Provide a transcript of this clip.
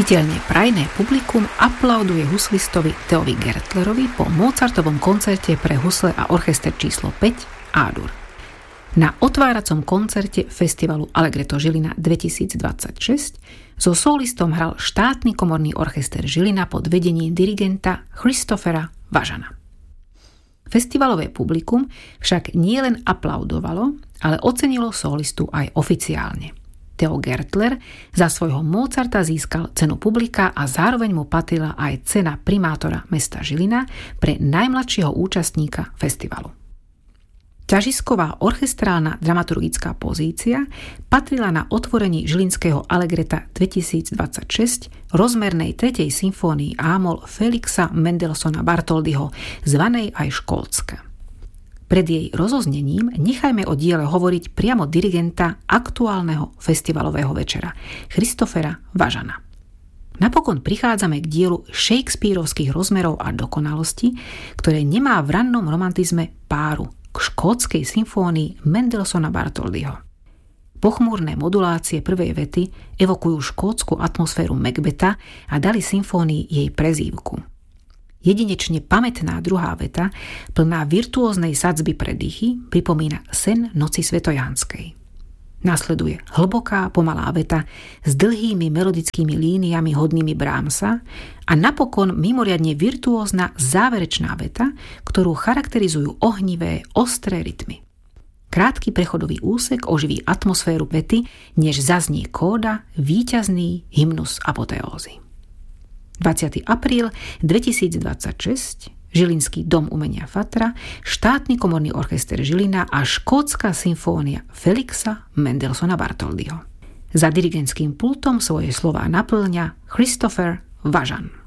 Citeľne prajné publikum aplauduje huslistovi Theovi Gertlerovi po Mozartovom koncerte pre husle a orchester číslo 5 A-dur. Na otváracom koncerte festivalu Allegretto Žilina 2026 so solistom hral štátny komorný orchester Žilina pod vedením dirigenta Christophera Važana. Festivalové publikum však nielen aplaudovalo, ale ocenilo solistu aj oficiálne. Theo Gertler za svojho Mozarta získal cenu publika a zároveň mu patrila aj cena primátora mesta Žilina pre najmladšieho účastníka festivalu. Ťažisková orchestrálna dramaturgická pozícia patrila na otvorení žilinského Allegretta 2026 rozmernej 3. symfónii A-moll Felixa Mendelssohna Bartholdyho, zvanej aj Škótska. Pred jej rozoznením nechajme o diele hovoriť priamo dirigenta aktuálneho festivalového večera, Christophera Važana. Napokon prichádzame k dielu shakespearovských rozmerov a dokonalosti, ktoré nemá v rannom romantizme páru, k škótskej symfónii Mendelssohna Bartholdyho. Pochmúrne modulácie prvej vety evokujú škótsku atmosféru Macbetha a dali symfónii jej prezývku. Jedinečne pamätná druhá veta, plná virtuóznej sadzby pre dychy, pripomína sen noci svetojánskej. Nasleduje hlboká, pomalá veta s dlhými melodickými líniami hodnými Brahmsa a napokon mimoriadne virtuózna záverečná veta, ktorú charakterizujú ohnivé, ostré rytmy. Krátky prechodový úsek oživí atmosféru vety, než zaznie kóda, víťazný hymnus apoteózy. 20. apríl 2026, Žilinský dom umenia Fatra, štátny komorný orchester Žilina a škótska symfónia Felixa Mendelssohna Bartholdyho. Za dirigentským pultom svoje slová naplňa Christopher Važan.